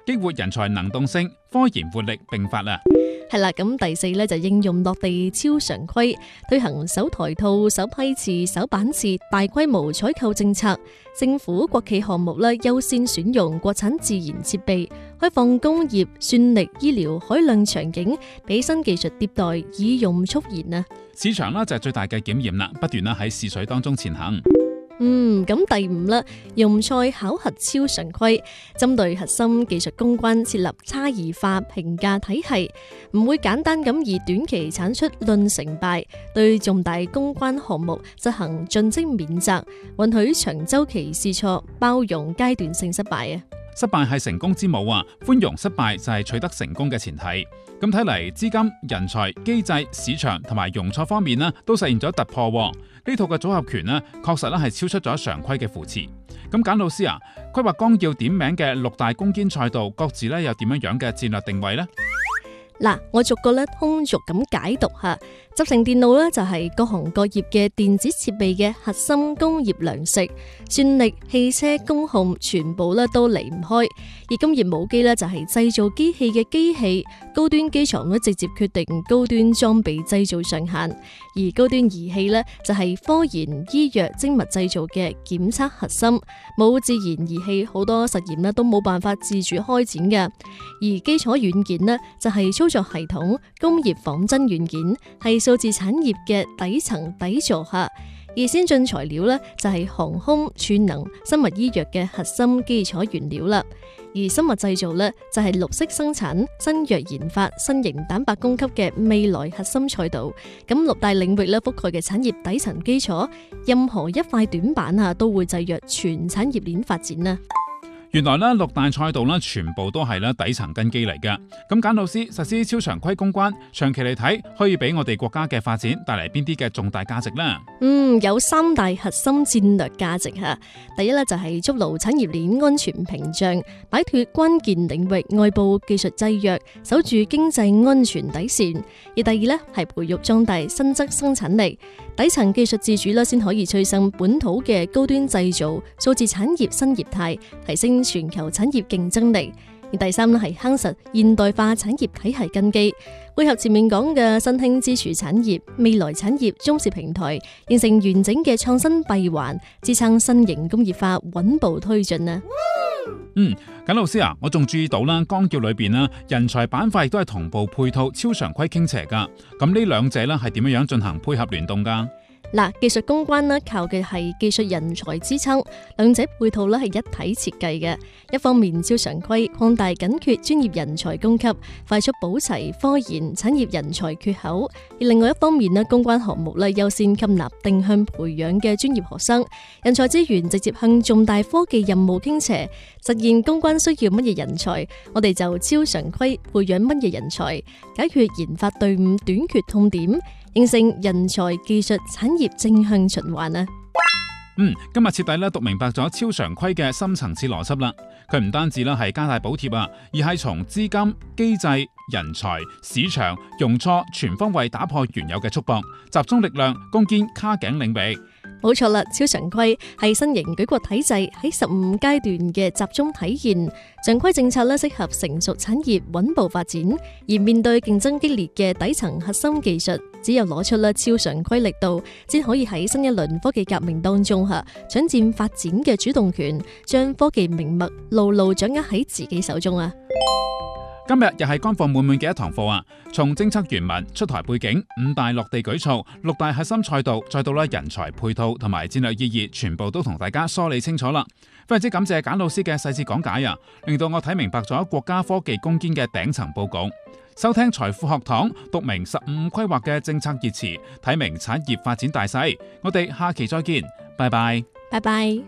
激活人才能動性，科研活力並發啦。 係啦，咁第四咧就應用落地超常規，推行首台套、首批次、首版次大規模採購政策。政府國企項目咧優先選用國產自研設備，開放工業、算力、醫療、海量場景，俾新技術迭代，以用促研啊！ 市場呢就係最大嘅檢驗啦，不斷喺試水當中前行。 咁第五啦，用賽考核超常規，針對核心技術攻關設立差異化評價體系，唔會簡單咁以短期產出論成敗，對重大攻關項目執行盡職免責，允許長週期試錯，包容階段性失敗啊！ 失敗係成功之母啊，寬容失敗就係取得成功嘅前提。咁睇嚟，資金、人才、機制、市場同埋容錯方面呢，都實現咗突破。呢套嘅組合拳呢，確實係超出咗常規嘅扶持。咁簡老師啊，規劃綱要點名嘅6大攻堅賽道，各自呢有點樣嘅戰略定位呢？ 嗱，我逐個通俗咁解讀下。集成電路就係各行各業嘅電子設備嘅核心工業糧食，算力、汽車、工控全部都離唔開。而工業母機就係製造機器嘅機器，高端機床直接決定高端裝備製造上限，而高端儀器就係科研、醫藥、精密製造嘅檢測核心。冇自研儀器，好多實驗都冇辦法自主開展嘅。而基礎軟件就係操作系統、工業仿真軟件，係數字產業嘅底層底座下。而先進材料就係航空、儲能、生物醫藥嘅核心基礎原料啦。而生物製造就係綠色生產、新藥研發、新型蛋白供給嘅未來核心賽道。咁6大領域覆蓋嘅產業底層基礎，任何一塊短板都會制約全產業鏈發展啊！ 原來6大賽道全部都係底層根基嚟嘅。咁簡老師，實施超常規攻關，長期嚟睇可以俾我哋國家嘅發展帶嚟邊啲嘅重大價值呢？ 有3大核心戰略價值吓。第一就係築牢產業鏈安全屏障，擺脫關鍵領域外部技術制約，守住經濟安全底線。而第二係培育壯大新質生產力，底層技術自主先可以催生本土嘅高端製造、數字產業新業態，提升全球產業競爭力。而第三係夯實現代化產業體系根基，配合前面講嘅新興支柱產業、未來產業中視平台，形成完整嘅創新閉環，支撐新型工業化穩步推進啊！ 簡老師啊，我仲注意到啦，綱要裏邊人才板塊亦都係同步配套超常規傾斜噶。咁呢兩者係點樣進行配合聯動噶？ 技術攻關靠嘅係技術人才支撐，兩者配套係一體設計嘅。一方面超常規擴大緊缺專業人才供給，快速補齊科研產業人才缺口；而另外一方面攻關項目優先吸納定向培養嘅專業學生，人才資源直接向重大科技任務傾斜，實現攻關需要乜嘢人才，我哋就超常規培養乜嘢人才，解決研發隊伍短缺痛點，形成人才、技術、產業正向循環啊！ 今日徹底讀明白咗超常規嘅深層次邏輯啦。佢唔單止係加大補貼啊，而係從資金、機制、人才、市場、容錯全方位打破原有嘅束縛，集中力量攻堅卡頸領域。 冇錯啦，超常規係新型舉國體制喺15階段嘅集中體現。常規政策適合成熟產業穩步發展，而面對競爭激烈嘅底層核心技術，只有攞出超常規力度，先可以喺新一輪科技革命當中搶佔發展嘅主動權，將科技命脈牢牢掌握喺自己手中啊！ 今日又係乾貨滿滿嘅一堂課啊！從政策原文、出台背景、5大落地舉措、6大核心賽道，再到人才配套同埋戰略意義，全部都同大家梳理清楚啦。非常之感謝簡老師嘅細緻講解啊，令到我睇明白咗國家科技攻堅嘅頂層佈局。收聽財富學堂，讀明15規劃嘅政策熱詞，睇明產業發展大勢。我哋下期再見，拜拜， 拜拜。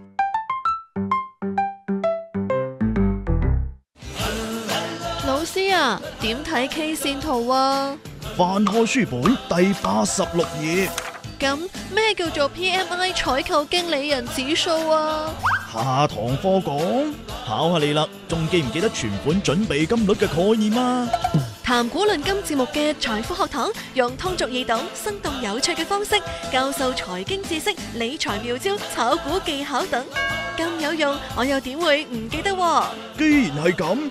老師啊，點睇 K 線圖啊？ 翻開書本第86頁。 咁咩叫做 PMI 採購經理人指數啊？ 下堂課講，考下你啦，仲記唔記得存款準備金率嘅概念啊？ 談股論金節目嘅財富學堂，用通俗易懂、生動有趣嘅方式教授財經知識、理財妙招、炒股技巧等，咁有用，我又點會唔記得？ 既然係咁，